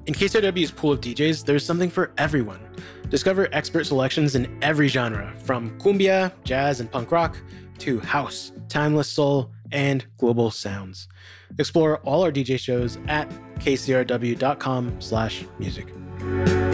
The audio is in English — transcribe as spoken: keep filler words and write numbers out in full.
In K C R W's pool of D Js, there's something for everyone. Discover expert selections in every genre, from cumbia, jazz, and punk rock, to house, timeless soul, and global sounds. Explore all our D J shows at k c r w dot com slash music.